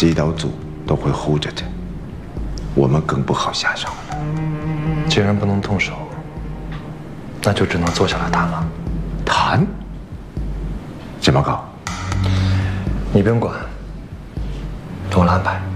击刀组都会护着他，我们更不好下手了。 既然不能动手，那就只能坐下来谈了。 谈？怎么搞？ 你不用管，由我来安排。